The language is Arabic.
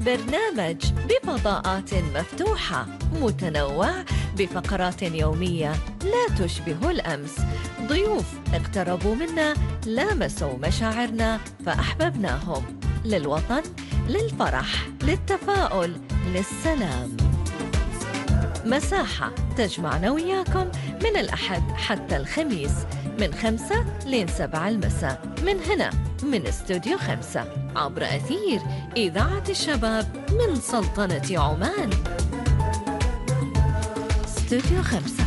برنامج بفضاءات مفتوحة متنوع بفقرات يومية لا تشبه الأمس. ضيوف اقتربوا منا، لامسوا مشاعرنا فأحببناهم. للوطن، للفرح، للتفاؤل، للسلام. مساحة تجمعنا وياكم من الأحد حتى الخميس من 5 ل 7 المساء من هنا من استوديو 5 عبر أثير إذاعة الشباب من سلطنة عمان. استوديو 5.